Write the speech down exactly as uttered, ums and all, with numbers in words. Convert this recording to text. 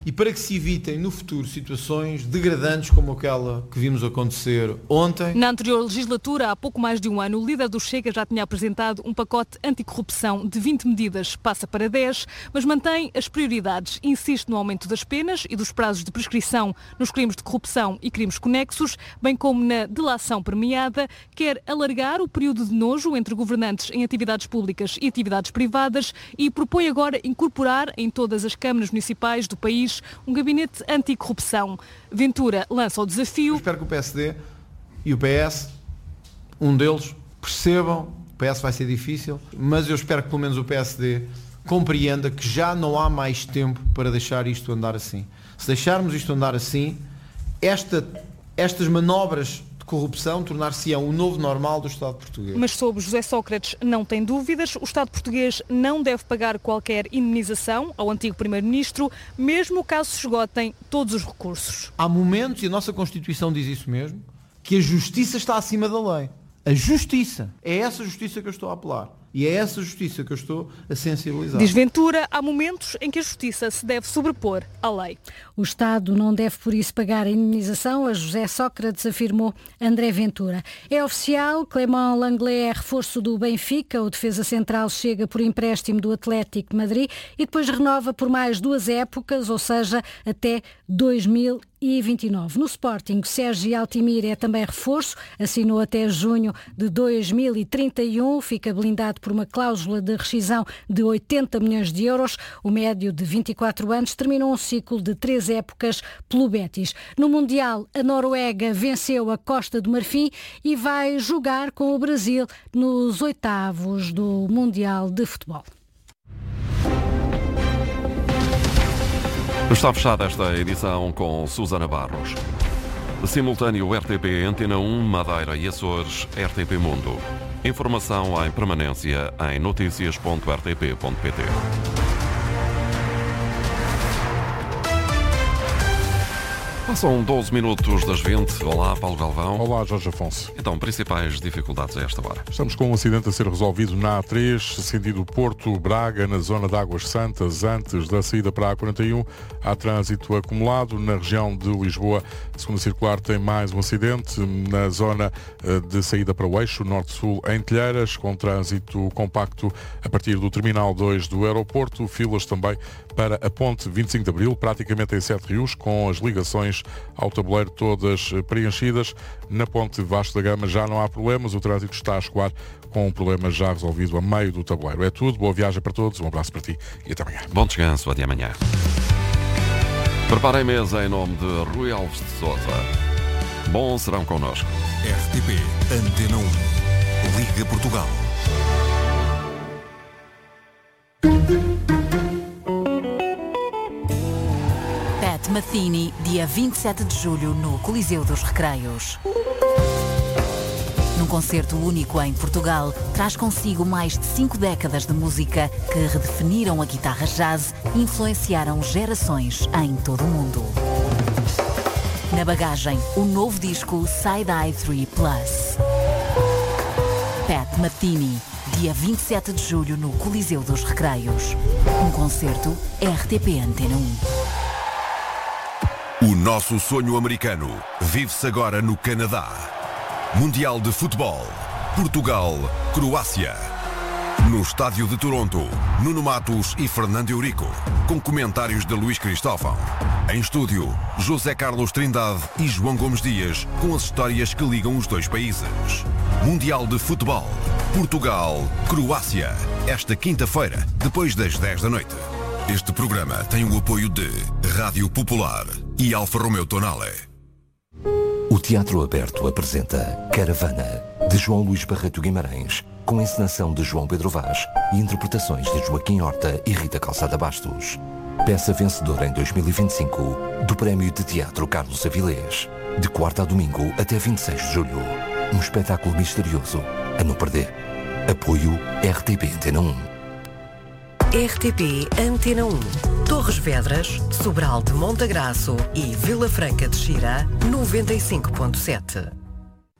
E para que se evitem no futuro situações degradantes como aquela que vimos acontecer ontem. Na anterior legislatura, há pouco mais de um ano, o líder do Chega já tinha apresentado um pacote anticorrupção de vinte medidas, passa para dez, mas mantém as prioridades. Insiste no aumento das penas e dos prazos de prescrição nos crimes de corrupção e crimes conexos, bem como na delação premiada. Quer alargar o período de nojo entre governantes em atividades públicas e atividades privadas e propõe agora incorporar em todas as câmaras municipais do país um gabinete anticorrupção. Ventura lança o desafio. Eu espero que o P S D e o P S, um deles, percebam, o P S vai ser difícil, mas eu espero que pelo menos o P S D compreenda que já não há mais tempo para deixar isto andar assim. Se deixarmos isto andar assim, esta, estas manobras de corrupção tornar-se-ão o novo normal do Estado português. Mas sobre José Sócrates não tem dúvidas. O Estado português não deve pagar qualquer indemnização ao antigo Primeiro-Ministro, mesmo caso se esgotem todos os recursos. Há momentos, e a nossa Constituição diz isso mesmo, que a justiça está acima da lei. A justiça. É essa justiça que eu estou a apelar. E é essa justiça que eu estou a sensibilizar. Diz Ventura, há momentos em que a justiça se deve sobrepor à lei. O Estado não deve, por isso, pagar a indemnização, a José Sócrates, afirmou André Ventura. É oficial, Clément Lenglet é reforço do Benfica, o defesa central chega por empréstimo do Atlético de Madrid e depois renova por mais duas épocas, ou seja, até dois mil e vinte e nove. No Sporting, Sérgio Altimir é também reforço, assinou até junho de dois mil e trinta e um, fica blindado por uma cláusula de rescisão de oitenta milhões de euros. O médio de vinte e quatro anos terminou um ciclo de três épocas pelo Betis. No Mundial, a Noruega venceu a Costa do Marfim e vai jogar com o Brasil nos oitavos do Mundial de Futebol. Está fechada esta edição com Susana Barros. Simultâneo R T P Antena um, Madeira e Açores, R T P Mundo. Informação em permanência em noticias ponto r t p ponto p t. Passam doze minutos das vinte. Olá, Paulo Galvão. Olá, Jorge Afonso. Então, principais dificuldades a esta hora? Estamos com um acidente a ser resolvido na A três, sentido Porto-Braga, na zona de Águas Santas, antes da saída para a A quarenta e um. Há trânsito acumulado na região de Lisboa. A segunda circular tem mais um acidente na zona de saída para o eixo norte-sul em Telheiras, com trânsito compacto a partir do Terminal dois do aeroporto. Filas também para a Ponte vinte e cinco de Abril, praticamente em Sete Rios, com as ligações ao tabuleiro todas preenchidas. Na Ponte Vasco da Gama já não há problemas, o trânsito está a escoar com um problema já resolvido a meio do tabuleiro. É tudo, boa viagem para todos, um abraço para ti e até amanhã. Bom descanso, até amanhã. Preparem mesa em nome de Rui Alves de Sousa. Bom serão connosco. R T P Antena um. Liga Portugal. Pat Metheny, dia vinte e sete de julho, no Coliseu dos Recreios. Num concerto único em Portugal, traz consigo mais de cinco décadas de música que redefiniram a guitarra jazz e influenciaram gerações em todo o mundo. Na bagagem, o novo disco Side-Eye três Plus. Pat Metheny, dia vinte e sete de julho, no Coliseu dos Recreios. Um concerto R T P Antena um. O nosso sonho americano vive-se agora no Canadá. Mundial de Futebol. Portugal, Croácia. No estádio de Toronto, Nuno Matos e Fernando Eurico, com comentários de Luís Cristóvão. Em estúdio, José Carlos Trindade e João Gomes Dias, com as histórias que ligam os dois países. Mundial de Futebol. Portugal, Croácia. Esta quinta-feira, depois das dez da noite. Este programa tem o apoio de Rádio Popular e Alfa Romeo Tonale. O Teatro Aberto apresenta Caravana, de João Luís Barreto Guimarães, com encenação de João Pedro Vaz e interpretações de Joaquim Horta e Rita Calçada Bastos. Peça vencedora em dois mil e vinte e cinco do Prémio de Teatro Carlos Avilés. De quarta a domingo até vinte e seis de julho. Um espetáculo misterioso a não perder. Apoio R T P Antena um. R T P Antena um. Torres Vedras, Sobral de Montagraço e Vila Franca de Xira, noventa e cinco ponto sete.